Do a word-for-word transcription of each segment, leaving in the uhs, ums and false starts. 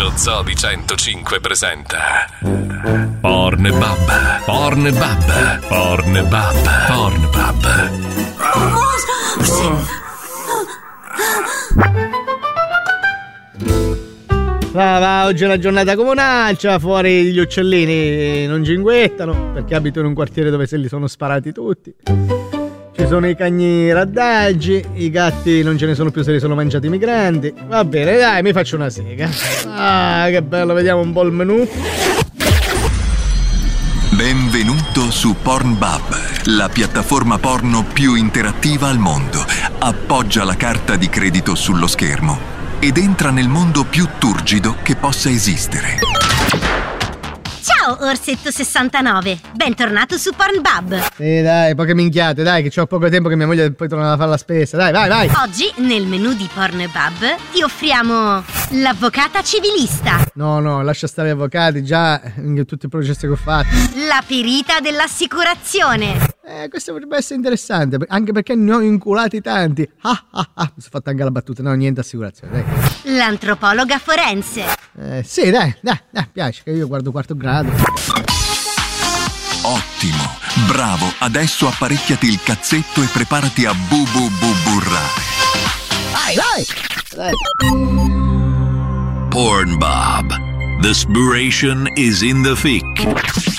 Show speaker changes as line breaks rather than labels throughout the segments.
Lo Zoo di centocinque presenta Pornbub, Pornbub, Pornbub, Pornbub.
Va, va, oggi è una giornata come un'altra, fuori gli uccellini non cinguettano, perché abito in un quartiere dove se li sono sparati tutti. Ci sono i cagni raddaggi, i gatti non ce ne sono più, se li sono mangiati i migranti. Va bene, dai, mi faccio una sega. Ah, che bello, vediamo un po' il menù.
Benvenuto su Pornbub, la piattaforma porno più interattiva al mondo. Appoggia la carta di credito sullo schermo ed entra nel mondo più turgido che possa esistere.
Ciao Orsetto sessantanove, bentornato su Pornbub.
Sì, dai, poche minchiate, dai, che c'ho poco tempo che mia moglie poi torna a fare la spesa. Dai, vai, vai.
Oggi nel menù di Pornbub ti offriamo l'avvocata civilista.
No, no, lascia stare gli avvocati, già in tutti i processi che ho fatto.
La perita dell'assicurazione.
Eh, questo potrebbe essere interessante, anche perché ne ho inculati tanti. Ah, ah, ah, mi sono fatta anche la battuta, no, niente assicurazione, dai.
L'antropologa forense.
Eh, sì, dai, dai, dai, piace, che io guardo quarto grado.
Ottimo, bravo, adesso apparecchiati il cazzetto e preparati a bu bu bu burrare.
Vai, vai! Dai.
Pornbub. The spiration is in the thick.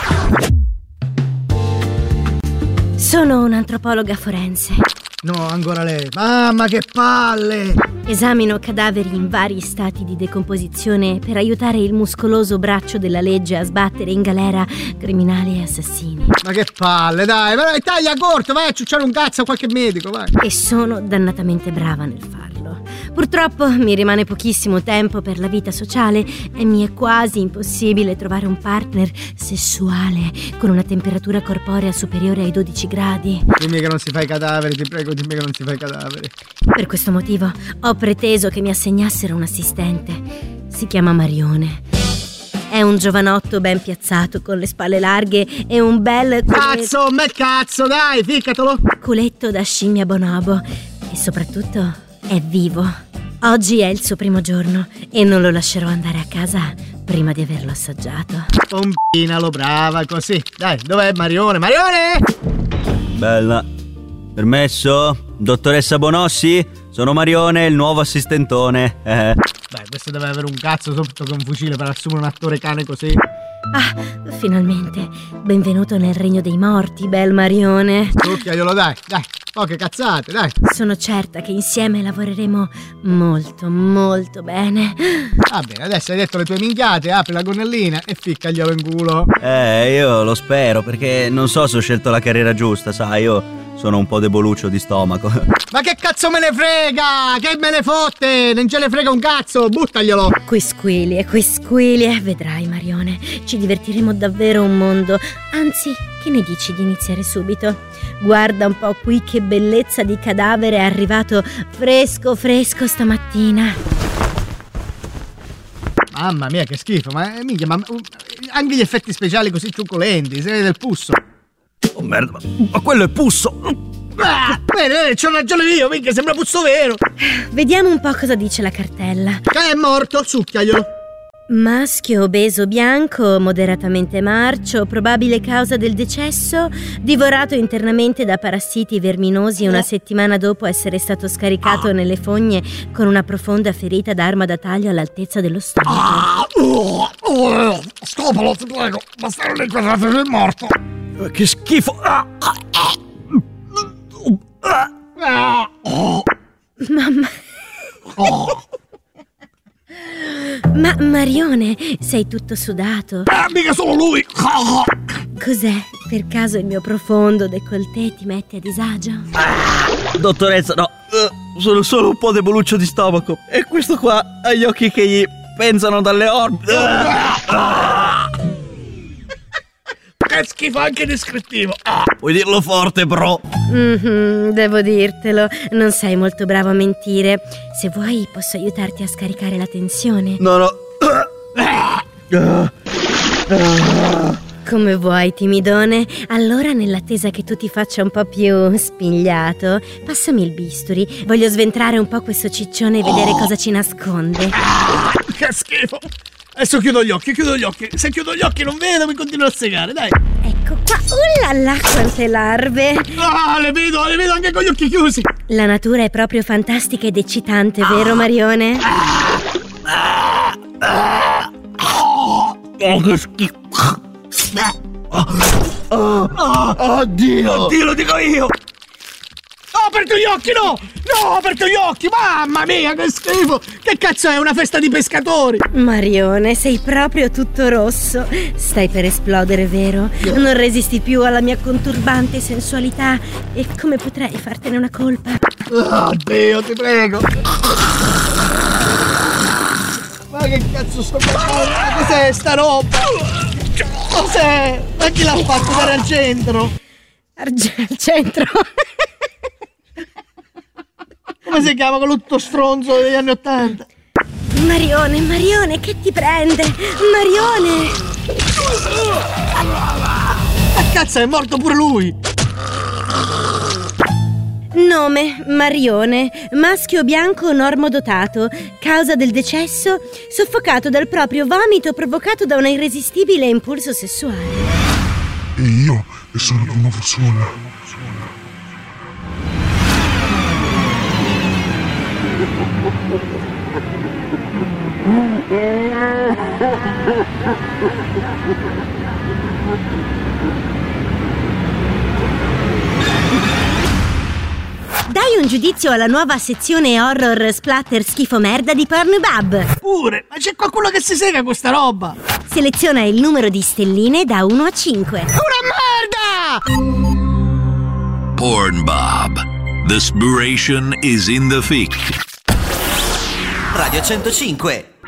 Sono un'antropologa forense.
No, ancora lei. Mamma, che palle!
Esamino cadaveri in vari stati di decomposizione per aiutare il muscoloso braccio della legge a sbattere in galera criminali e assassini.
Ma che palle, dai, vai, taglia corto, vai a ciucciare un cazzo a qualche medico, vai.
E sono dannatamente brava nel farlo. Purtroppo mi rimane pochissimo tempo per la vita sociale e mi è quasi impossibile trovare un partner sessuale con una temperatura corporea superiore ai dodici gradi.
Dimmi che non si fa i cadaveri, ti prego, dimmi che non si fa i cadaveri.
Per questo motivo ho preteso che mi assegnassero un assistente. Si chiama Marione. È un giovanotto ben piazzato, con le spalle larghe e un bel
Cazzo, me cazzo, dai, ficcatelo!
Culetto da scimmia bonobo. E soprattutto è vivo. Oggi è il suo primo giorno e non lo lascerò andare a casa prima di averlo assaggiato.
Pompinalo, brava, così. Dai, dov'è Marione? Marione!
Bella. Permesso? Dottoressa Bonossi? Sono Marione, il nuovo assistentone. Eh.
Dai, questo deve avere un cazzo sotto con un fucile per assumere un attore cane così.
Ah, finalmente. Benvenuto nel regno dei morti, bel Marione.
Succhiaglielo, dai, dai. Poche cazzate, dai.
Sono certa che insieme lavoreremo molto, molto bene.
Va bene, adesso hai detto le tue minchiate, apri la gonnellina e ficcaglielo in culo.
Eh, io lo spero, perché non so se ho scelto la carriera giusta, sai, io sono un po' deboluccio di stomaco.
Ma che cazzo me ne frega? Che me ne fotte? Non ce ne frega un cazzo, buttaglielo.
Quisquili e quisquili, eh, vedrai Marione, ci divertiremo davvero un mondo. Anzi, che ne dici di iniziare subito? Guarda un po' qui che bellezza di cadavere è arrivato fresco fresco stamattina.
Mamma mia, che schifo, ma minchia, ma anche gli effetti speciali così truculenti, se vede del pusso.
Oh merda, ma quello è pusso.
Ah, bene, bene, c'ho ragione io, minchia, sembra puzzo vero.
Vediamo un po' cosa dice la cartella.
Che è morto, succhiaglielo.
Maschio obeso bianco, moderatamente marcio, probabile causa del decesso, divorato internamente da parassiti verminosi una settimana dopo essere stato scaricato nelle fogne con una profonda ferita d'arma da taglio all'altezza dello stomaco.
Ah, oh, oh, scopalo, ti prego, basta non inquadrate il morto.
Che schifo. Ah,
ah, oh.
Mamma.
Oh.
Ma Marione, sei tutto sudato.
Ah, mica solo lui.
Cos'è? Per caso il mio profondo décolleté ti mette a disagio?
dottoressa, no, uh, sono solo un po' deboluccio di stomaco. E questo qua ha gli occhi che gli pensano dalle orbite. Uh.
Che schifo anche descrittivo. Ah.
Puoi dirlo forte, bro.
Mm-hmm, devo dirtelo, non sei molto bravo a mentire. Se vuoi posso aiutarti a scaricare la tensione.
No, no.
Come vuoi, timidone. Allora, nell'attesa che tu ti faccia un po' più spigliato, passami il bisturi. Voglio sventrare un po' questo ciccione e vedere cosa ci nasconde.
Ah, che schifo. Adesso chiudo gli occhi, chiudo gli occhi. Se chiudo gli occhi non vedo, mi continuo a segare, dai.
Ecco qua, uh là là, quante larve.
Ah, le vedo, le vedo anche con gli occhi chiusi.
La natura è proprio fantastica ed eccitante, vero Marione?
Oh, che schifo.
Oh,
Oddio.
oddio, lo dico io. Ho aperto gli occhi, no! No, ho aperto gli occhi! Mamma mia, che schifo! Che cazzo è, una festa di pescatori?
Marione, sei proprio tutto rosso. Stai per esplodere, vero? Non resisti più alla mia conturbante sensualità. E come potrei fartene una colpa?
Oddio, ti prego! Ma che cazzo sto facendo? Cos'è sta roba? Cos'è? Ma chi l'ha fatto dare al centro?
Arge- al centro.
Come si chiama quell'utto stronzo degli anni ottanta?
Marione, Marione, che ti prende? Marione!
Ma cazzo, è morto pure lui!
Nome, Marione, maschio bianco normodotato, causa del decesso, soffocato dal proprio vomito provocato da un irresistibile impulso sessuale.
E io e sono una nuova persona.
Dai un giudizio alla nuova sezione horror splatter schifo merda di Pornhub.
Pure, ma c'è qualcuno che si sega questa roba?
Seleziona il numero di stelline da uno a cinque.
Una merda!
Pornbub. The Spuration is in the thick.
Radio centocinque.